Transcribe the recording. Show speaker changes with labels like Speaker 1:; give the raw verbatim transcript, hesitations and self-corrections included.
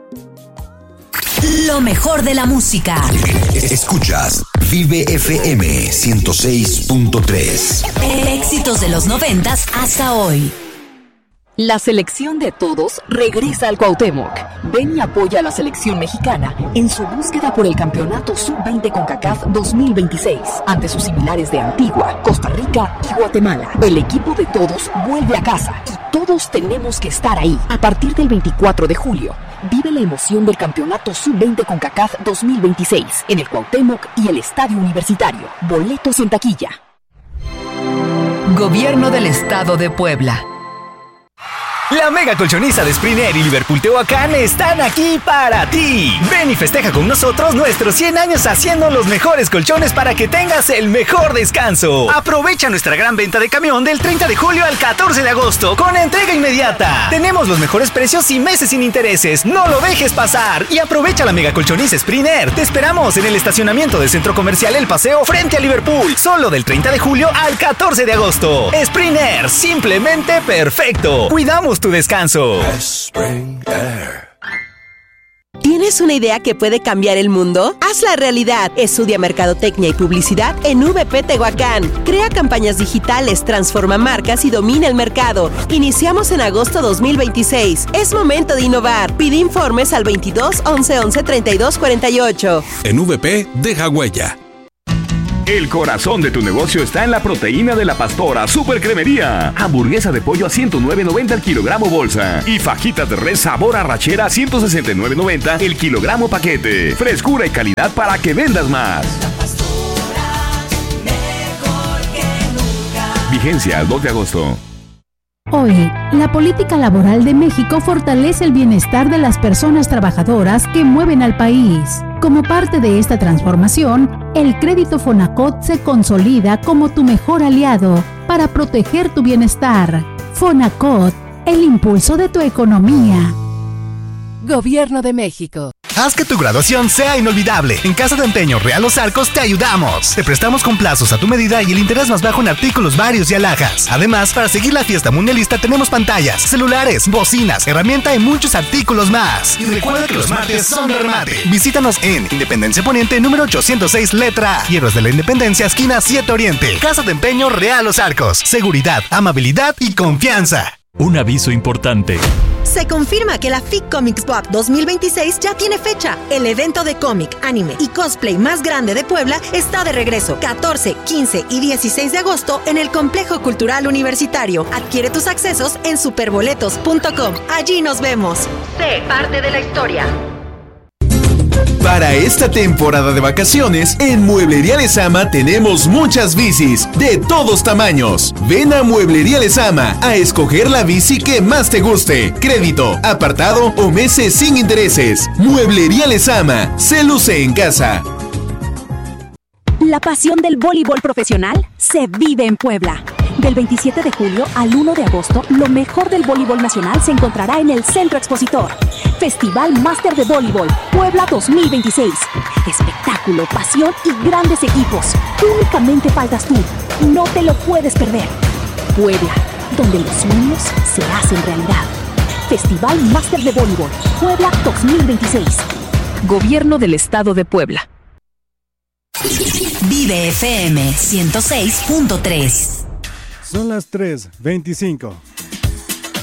Speaker 1: Lo mejor de la música.
Speaker 2: Escuchas Vive F M ciento seis punto tres.
Speaker 1: Éxitos de los noventas hasta hoy.
Speaker 3: La selección de todos regresa al Cuauhtémoc. Ven y apoya a la selección mexicana en su búsqueda por el campeonato sub veinte CONCACAF dos mil veintiséis ante sus similares de Antigua, Costa Rica y Guatemala. El equipo de todos vuelve a casa y todos tenemos que estar ahí. A partir del veinticuatro de julio, vive la emoción del campeonato sub veinte CONCACAF dos mil veintiséis en el Cuauhtémoc y el Estadio Universitario. Boletos en taquilla.
Speaker 4: Gobierno del Estado de Puebla.
Speaker 5: La mega colchoniza de Springer y Liverpool Tehuacán están aquí para ti. Ven y festeja con nosotros nuestros cien años haciendo los mejores colchones para que tengas el mejor descanso. Aprovecha nuestra gran venta de camión del treinta de julio al catorce de agosto con entrega inmediata. Tenemos los mejores precios y meses sin intereses. No lo dejes pasar y aprovecha la mega colchoniza Springer. Te esperamos en el estacionamiento del Centro Comercial El Paseo frente a Liverpool. Solo del treinta de julio al catorce de agosto. Springer, simplemente perfecto. Cuidamos tu descanso.
Speaker 6: ¿Tienes una idea que puede cambiar el mundo? ¡Hazla realidad! Estudia Mercadotecnia y Publicidad en V P Tehuacán. Crea campañas digitales, transforma marcas y domina el mercado. Iniciamos en agosto dos mil veintiséis. Es momento de innovar. Pide informes al veintidós once once treinta y dos cuarenta y ocho.
Speaker 7: En V P, deja huella.
Speaker 8: El corazón de tu negocio está en la proteína de la Pastora Super Cremería. Hamburguesa de pollo a ciento nueve noventa el kilogramo bolsa. Y fajitas de res sabor arrachera a ciento sesenta y nueve noventa el kilogramo paquete. Frescura y calidad para que vendas más.
Speaker 9: La Pastora, mejor que nunca.
Speaker 8: Vigencia al dos de agosto.
Speaker 10: Hoy, la política laboral de México fortalece el bienestar de las personas trabajadoras que mueven al país. Como parte de esta transformación, el crédito Fonacot se consolida como tu mejor aliado para proteger tu bienestar. Fonacot, el impulso de tu economía.
Speaker 4: Gobierno de México.
Speaker 11: Haz que tu graduación sea inolvidable. En Casa de Empeño Real Los Arcos te ayudamos. Te prestamos con plazos a tu medida y el interés más bajo en artículos varios y alhajas. Además, para seguir la fiesta mundialista tenemos pantallas, celulares, bocinas, herramienta y muchos artículos más. Y recuerda que los martes son de remate. Visítanos en Independencia Poniente número ochocientos seis letra A. Héroes de la Independencia esquina siete Oriente. Casa de Empeño Real Los Arcos. Seguridad, amabilidad y confianza.
Speaker 12: Un aviso importante.
Speaker 13: Se confirma que la F I C Comics Pop dos mil veintiséis ya tiene fecha. El evento de cómic, anime y cosplay más grande de Puebla está de regreso. catorce, quince y dieciséis de agosto en el Complejo Cultural Universitario. Adquiere tus accesos en superboletos punto com. Allí nos vemos. Sé parte de la historia.
Speaker 14: Para esta temporada de vacaciones, en Mueblería Lezama tenemos muchas bicis de todos tamaños. Ven a Mueblería Lezama a escoger la bici que más te guste. Crédito, apartado o meses sin intereses. Mueblería Lezama, se luce en casa.
Speaker 15: La pasión del voleibol profesional se vive en Puebla. Del veintisiete de julio al uno de agosto, lo mejor del voleibol nacional se encontrará en el Centro Expositor. Festival Máster de Voleibol Puebla dos mil veintiséis. Espectáculo, pasión y grandes equipos. Únicamente faltas tú. No te lo puedes perder. Puebla, donde los sueños se hacen realidad. Festival Máster de Voleibol Puebla dos mil veintiséis.
Speaker 4: Gobierno del Estado de Puebla.
Speaker 1: Vive F M ciento seis punto tres.
Speaker 16: Son las tres veinticinco.